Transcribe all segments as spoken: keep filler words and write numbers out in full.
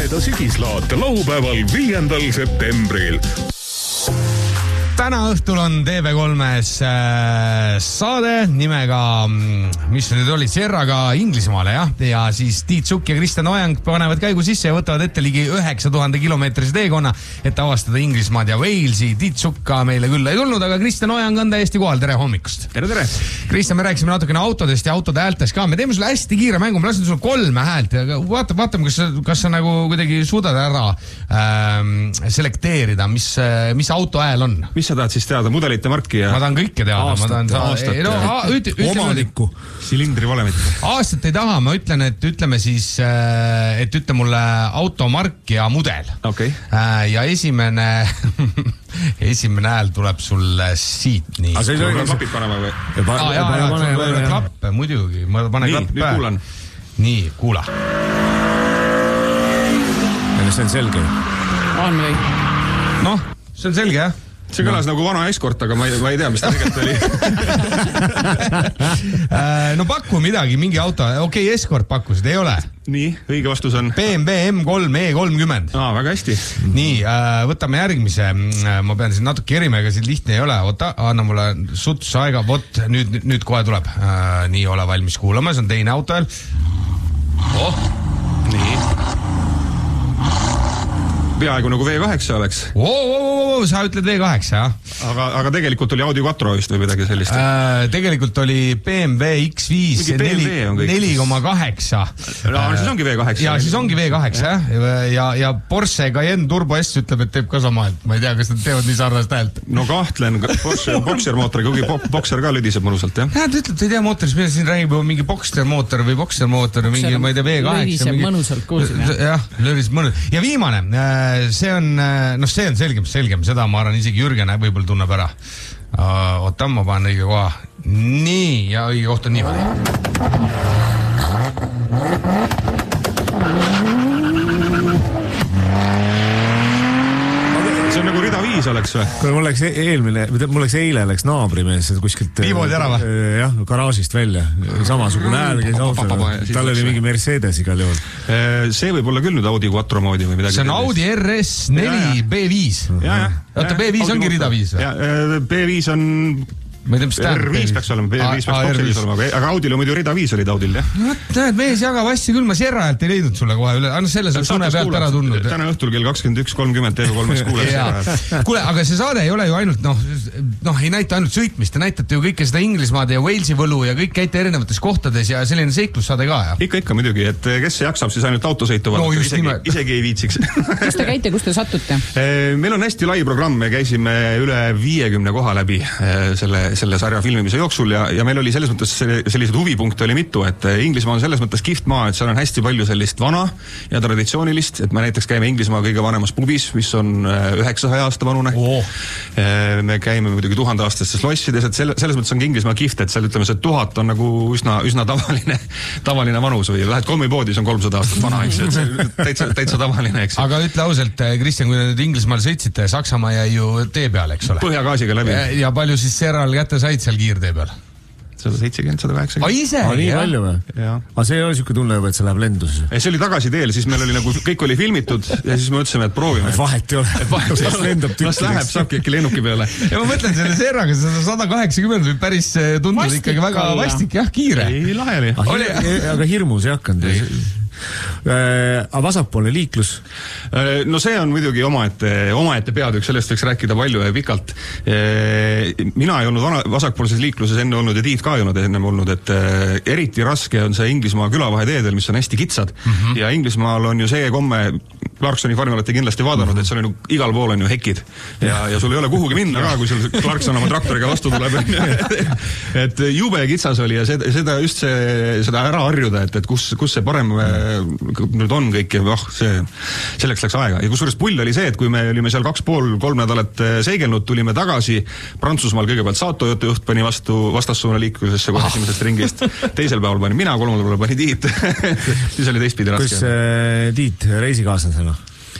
Pimeda sügislaat laupäeval viiendal septembril. Täna õhtul on T V kolmes äh, saade nimega, mis nüüd oli, Sierraga Inglismaale, jah? Ja siis Tiit Sukk ja Kristjan Ojang panevad käigu sisse ja võtavad ette ligi üheksa tuhande kilomeetrise teekonna, et avastada Inglismaad ja Walesi. Tiit Sukka meile küll ei tulnud, aga Kristjan Ojang on täiesti kohal. Tere hommikust! Tere, tere! Kristjan, me rääkisime natukene autodest ja autode häältest ka. Me teeme sulle hästi kiire mängu, me lasen sulle kolme häält. Vaata, vaatame, kas, kas sa nagu kuidagi suudad ära ähm, selekteerida, mis, mis auto hääl on. Mis sa tahad siis teada? Mudelite marki ja... Ma tahan kõike teada. Aastat, ma tahan aastat, no, a, üt, omanikku, silindri valemit. Aastat ei taha, ma ütlen, et ütleme siis, et ütle mulle automark ja mudel. Okay. Ja esimene, esimene hääl tuleb sulle siit. Nii. Aga see ei ole klapid panema või? Aa, jaa, jaa, jaa, klappe, muidugi. Ma panen nii, klappe. Nüüd kuulan. Nii, kuula. See on selge. On või? Noh, see on selge, jah? See kõlas no. nagu vana eskort, aga ma ei, ma ei tea, mis ta tegelikult oli. No pakku midagi, mingi auto. Okei, okay, eskort pakkusid, ei ole? Nii, õige vastus on? B M W M kolm E kolmkümmend. Aa, väga hästi. Nii, võtame järgmise. Ma pean siin natuke erima, ega siin lihtne ei ole. Oota, anna mulle suts aega. Vot, nüüd, nüüd kohe tuleb. Nii, ole valmis kuulama. See on teine auto. Oh, nii. Peaaegu nagu V kaheksa oleks. Oo, oo, oo, sa ütled V kaheksa, jah? Aga, aga tegelikult oli Audi Quattro vist või midagi sellist? Äh, tegelikult oli B M W X viis neli koma kaheksa. No, siis ongi V kaheksa. Ja, siis ongi V kaheksa, jah. Ja, ja Porsche Cayenne Turbo S ütleb, et teeb ka sama. Ma ei tea, kas nad teevad nii sarnast häält. No kahtlen, Porsche Boxer mootori, kuigi Boxer ka lüdiseb mõnusalt, jah? Ja, ta ütleb, ta ei tea mootoris, mida siin räägib mingi Boxer mootor või Boxer mootor või mingi, ma ei tea, V kaheksa. Lüdiseb mõnusalt kuulsin, jah. Jah, lüdiseb mõnusalt. Ja viimane, see on, noh, see on selgem, selgem, seda ma arvan, isegi Jürgen võib-olla tunneb ära. Oota, ma panen õige koha. Nii, ja õige koht on niimoodi. See on nagu rida viis oleks või? Kui mul läks eelmine, mul läks eile läks naabrimees kuskilt Viivoodi ära või? Jah, garaažist välja. Samasugune hääl käis autoga. Tal oli mingi Mercedes igal juhul. See võib olla küll nüüd Audi Quattro moodi või midagi. See on Audi R S neli B viis. Oota, B viis ongi rida viis või? B viis on... Ma ei tea, mis R viis peaks olema, B viis peaks Boxeris olema, aga Audil on muidu rida viis olid Audil, jah? No, näed, mees jagab asja küll, ma Sierra häält ei leidnud sulle kohe üle, anna selle seal sune pealt ära tundnud. Täna õhtul kell kakskümmend üks kolmkümmend T V kolmes kuuleb Sierra häält. Kuule, aga see saade ei ole ju ainult, noh, noh, ei näita ainult sõitmist, te näitate ju kõike seda Inglismaad ja Walesi võlu ja kõik käite erinevates kohtades ja selline seiklussaade ka, jah? Ikka, ikka muidugi, et kes jaksab siis ainult autosõitu no, isegi, isegi ei viitsiks. Kus te käite, kus te satute? Meil on hästi lai programm, me käisime üle viiekümne koha läbi selle, selle sarja filmimise jooksul ja, ja meil oli selles mõttes sellised huvipunkte oli mitu, et Inglismaa on selles mõttes kihvt maa, et seal on hästi palju sellist vana ja traditsioonilist, et me näiteks käime Inglismaa kõige vanemas pubis, mis on üheksasaja aasta vanune. Oh. Me käime muidugi tuhandeaastastes lossides, et selle, selles mõttes on Inglismaa kihvt, et seal ütleme, see tuhat on nagu üsna, üsna tavaline, tavaline vanus või lähed kommipoodis on kolmsada aastat vana, eks, et see täitsa, täitsa tavaline, eks. Aga ütle ausalt, Kristjan, kui nüüd Inglismaal sõitsite, Saksamaa jäi ju tee peale, eks ole? Põhjagaasiga läbi. Ja, ja palju siis Serral kätte said seal kiirde peal? sada seitsekümmend, sada kaheksakümmend. A ise? A nii palju või? Aga see ei ole siuke tunne juba, et see läheb lendus? See oli tagasi teel, siis meil oli nagu, kõik oli filmitud ja siis me mõtlesime, et proovime. Vahet ei ole. Las lendab tükkideks. Las läheb, saabki äkki lennuki peale. Ja ma mõtlen selle Serraga, see sada kaheksakümmend või päris tundus ikkagi väga vastik, jah, kiire. Ei, lahe oli. Aga hirmus ei hakanud. Aga vasakpoolne liiklus? No see on muidugi omaette, omaette peatükk, sellest võiks rääkida palju ja pikalt. Mina ei olnud vana, vasakpoolses liikluses enne olnud ja Tiit ka ei olnud enne olnud, et eriti raske on see Inglismaa külavaheteedel, mis on hästi kitsad. Mm-hmm. Ja Inglismaal on ju see komme, Clarksoni farmi olete kindlasti vaadanud, et seal on ju, igal pool on ju hekid. Ja, ja sul ei ole kuhugi minna ka, kui sul Clarkson oma traktoriga vastu tuleb. Et jube kitsas oli ja seda, seda just see, seda ära harjuda, et, et kus, kus see parem nüüd on kõik ja oh, see, selleks läks aega. Ja kusjuures pull oli see, et kui me olime seal kaks pool, kolm nädalat seigelnud, tulime tagasi Prantsusmaal kõigepealt Saatojote juht pani vastu vastassuuna liiklusesse kohe esimesest ringist. Teisel päeval pani mina, kolmandal päeval pani Tiit. Siis oli teistpidi raske. Kus äh, Tiit reisikaaslasena?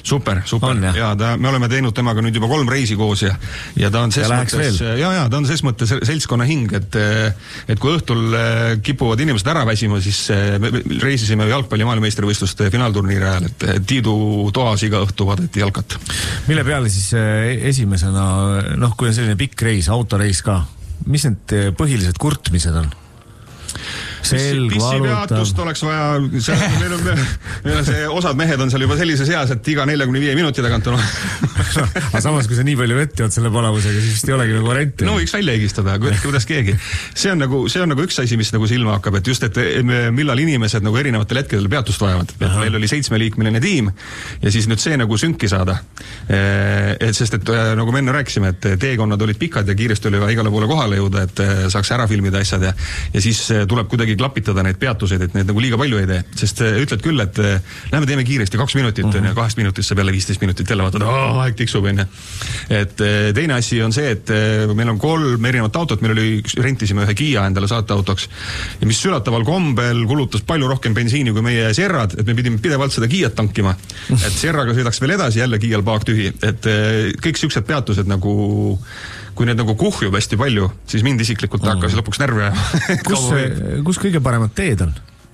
Super, super. On, ja ta, me oleme teinud temaga nüüd juba kolm reisi koos ja, ja ta on ses ja mõttes, ja, ja, ta on ses mõttes seltskonna hing, et, et kui õhtul kipuvad inimesed ära väsima, siis reisisime jalgpalli maailmameistrivõistluste finaalturniiri ajal, et Tiidu toas iga õhtu vaadati jalkat. Mille peale siis esimesena, noh, kui on selline pikk reis, autoreis ka, mis need põhilised kurtmised on? Selg, pissipeatust oleks vaja, see, meil on, meil on see, osad mehed on seal juba sellises eas, et iga nelja kuni viie minuti tagant on. Aga samas, kui sa nii palju vett jood selle palavusega, siis vist ei olegi nagu varianti. No võiks välja egistada, kuidas keegi. See on nagu, see on nagu üks asi, mis nagu silma hakkab, et just, et millal inimesed nagu erinevatel hetkedel peatust vajavad. Meil oli seitsmeliikmeline tiim ja siis nüüd see nagu sünki saada. Et sest, et nagu me enne rääkisime, et teekonnad olid pikad ja kiiresti oli igale poole kohale jõuda, et saaks ära filmida asjad ja, ja siis tuleb kuidagi klapitada neid peatuseid, et need nagu liiga palju ei tee. Sest ütled küll, et lähme teeme kiiresti kaks minutit, uh-huh. kahest minutist saab jälle viisteist minutit jälle vaatad, oh, aeg tiksub enne. Et teine asi on see, et meil on kolm erinevat autot, meil oli, rentisime ühe Kia endale saateautoks ja mis sülataval kombel kulutas palju rohkem bensiini kui meie Serrad, et me pidime pidevalt seda Kiat tankima. Et Serraga sõidaks veel edasi, jälle Kial paak tühi. Et kõik siuksed peatused nagu kui need nagu kuhjub hästi palju, siis mind isiklikult mm. hakkas lõpuks närve. kus, kus kõige paremad teed on?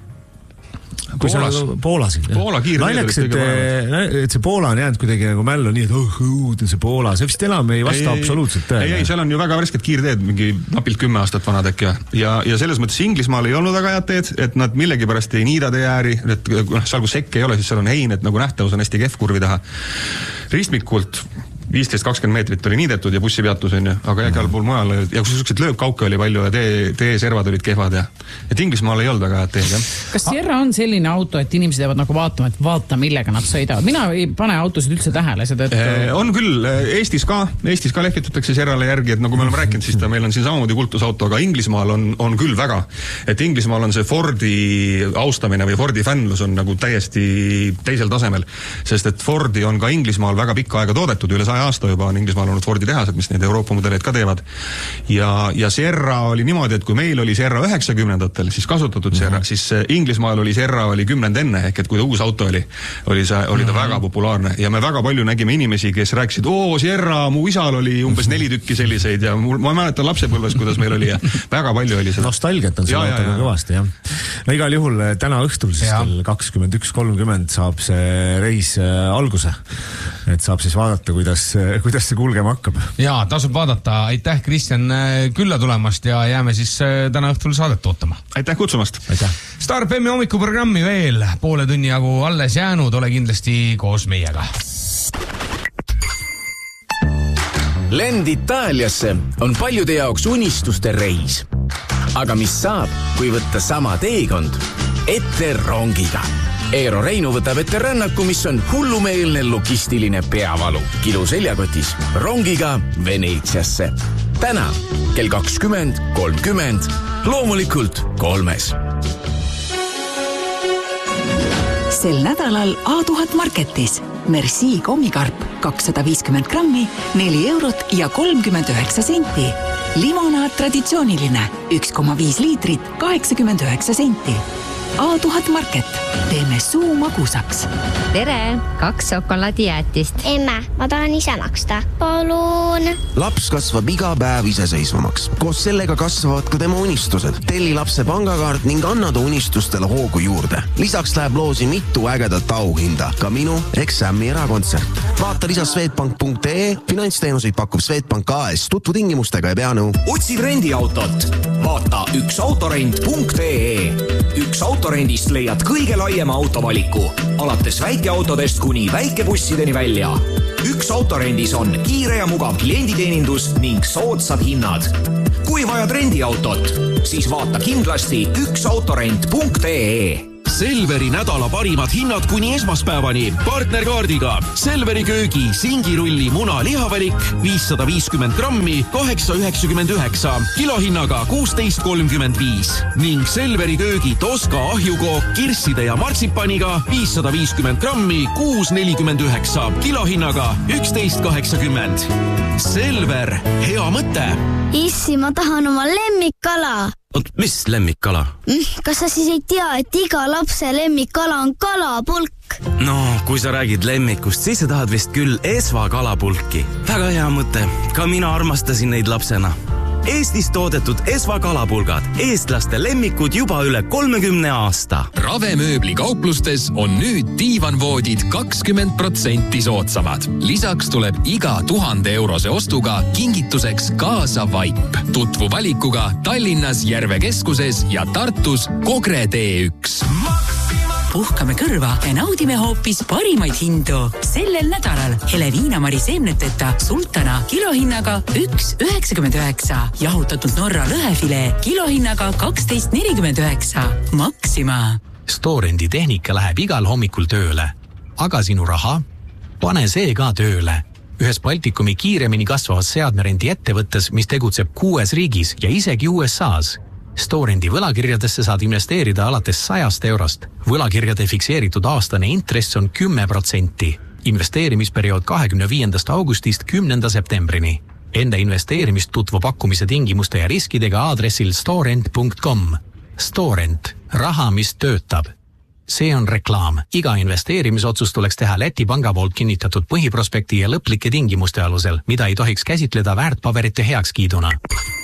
Poolas. Poolas. Poola kiirteed olid kõige paremad. Et see Poola on jäänud kuidagi nagu mällu nii, et oh, õud on see Poola. See vist enam ei vasta ei, absoluutselt tõele. Ei, ei, seal on ju väga värsked kiirteed, mingi napilt kümme aastat vanad äkki. Ja, ja selles mõttes Inglismaal ei olnud väga head teed, et nad millegi pärast ei niida tee ääri, et seal kus sekk ei ole, siis seal on hein, et nagu nähtavus on hästi kehv kurvi taha. Ristmikult viisteist kakskümmend meetrit oli niidetud ja bussipeatus on ju, aga igal pool mujal ja kus sellised lööbkauke oli palju ja tee, tee servad olid kehvad ja et Inglismaal ei olnud väga head teed, jah. Kas Sierra on selline auto, et inimesed jäävad nagu vaatama, et vaata, millega nad sõidavad? Mina ei pane autosid üldse tähele seda, et... Eh, on küll, Eestis ka, Eestis ka lehvitatakse Sierrale järgi, et nagu me oleme rääkinud, siis ta meil on siin samamoodi kultusauto, aga Inglismaal on, on küll väga. Et Inglismaal on see Fordi austamine või Fordi fännlus on nagu täiesti teisel tasemel, sest et Fordi on ka Inglismaal väga pikka aega toodetud, üle saja aasta juba on Inglismaal olnud Fordi tehased, mis neid Euroopa mudeleid ka teevad. Ja, ja Sierra oli niimoodi, et kui meil oli Sierra üheksakümnendatel, siis kasutatud Sierra, mm-hmm. siis Inglismaal oli Sierra oli kümnend enne, ehk et kui ta uus auto oli, oli, see, oli ta mm-hmm. väga populaarne. Ja me väga palju nägime inimesi, kes rääkisid, oo, Sierra, mu isal oli umbes neli tükki selliseid ja mul, ma mäletan lapsepõlves, kuidas meil oli ja väga palju oli seda. Nostalgiat on see autoga kõvasti, jah. No igal juhul täna õhtul siis kell kakskümmend üks kolmkümmend saab see reis alguse. Et saab siis vaadata, kuidas, kuidas see kulgema hakkab. Jaa, tasub vaadata. Aitäh, Kristjan, külla tulemast ja jääme siis täna õhtul saadet ootama. Aitäh kutsumast. Aitäh. Star F M-i hommikuprogrammi veel poole tunni jagu alles jäänud, ole kindlasti koos meiega. Lend Itaaliasse on paljude jaoks unistuste reis. Aga mis saab, kui võtta sama teekond ette rongiga? Eero Reinu võtab ette rännaku, mis on hullumeelne logistiline peavalu. Kilo seljakotis rongiga Veneetsiasse. Täna kell kakskümmend kolmkümmend, loomulikult kolmes. Sel nädalal A tuhat Marketis. Merci kommikarp kakssada viiskümmend grammi, neli eurot ja kolmkümmend üheksa senti. Limonaad traditsiooniline, üks koma viis liitrit, kaheksakümmend üheksa senti. A tuhat Market. Teeme suu magusaks. Tere, kaks šokolaadijäätist. Emme, ma tahan ise maksta. Palun. Laps kasvab iga päev iseseisvamaks. Koos sellega kasvavad ka tema unistused. Telli lapse pangakaart ning anna ta unistustele hoogu juurde. Lisaks läheb loosi mitu ägedat auhinda. Ka minu Exami erakontsert. Vaata lisa swedbank punkt ee. Finantsteenuseid pakub Swedbank A S. Tutvu tingimustega ja pea nõu. Otsid rendiautot. Vaata üks autorent punkt ee. Üks autorendist leiad kõige laiema autovaliku, alates väikeautodest kuni väikebussideni välja. Üks autorendis on kiire ja mugav klienditeenindus ning soodsad hinnad. Kui vajad rendiautot, siis vaata kindlasti üks autorent punkt ee. Selveri nädala parimad hinnad kuni esmaspäevani partnerkaardiga. Selveri köögi singirulli muna lihavalik viissada viiskümmend grammi kaheksa üheksakümmend üheksa kilohinnaga kuusteist kolmkümmend viis ning Selveri köögi Toska ahjukook kirsside ja martsipaniga viissada viiskümmend grammi kuus nelikümmend üheksa kilohinnaga üksteist kaheksakümmend. Selver, hea mõte! Issi, ma tahan oma lemmikkala! Oot, mis lemmikkala? Kas sa siis ei tea, et iga lapse lemmikkala on kalapulk? No, kui sa räägid lemmikust, siis sa tahad vist küll Esva kalapulki. Väga hea mõte. Ka mina armastasin neid lapsena. Eestis toodetud Esva kalapulgad. Eestlaste lemmikud juba üle kolmekümne aasta. Ravemööbli kauplustes on nüüd diivanvoodid kakskümmend protsenti soodsamad. Lisaks tuleb iga tuhande eurose ostuga kingituseks kaasa vaip. Tutvu valikuga Tallinnas Järve keskuses ja Tartus Kogre D üks. Puhkame kõrva ja naudime hoopis parimaid hindu. Sellel nädalal Heleviina-Mari seemneteta sultana kilohinnaga üks üheksakümmend üheksa. Jahutatud Norra lõhefilee kilohinnaga kaksteist nelikümmend üheksa. Maxima. Storendi tehnika läheb igal hommikul tööle. Aga sinu raha? Pane see ka tööle. Ühes Baltikumi kiiremini kasvavas seadmerendi ettevõttes, mis tegutseb kuues riigis ja isegi U S A's. Storendi võlakirjadesse saad investeerida alates sajast eurost. Võlakirjade fikseeritud aastane intress on kümme protsenti. Investeerimisperiood kahekümne viiendast augustist kümnenda septembrini. Enda investeerimist tutvu pakkumise tingimuste ja riskidega aadressil storent punkt com. Storent. Raha, mis töötab. See on reklaam. Iga investeerimisotsus tuleks teha Läti panga poolt kinnitatud põhiprospekti ja lõplike tingimuste alusel, mida ei tohiks käsitleda väärtpaberite heakskiiduna.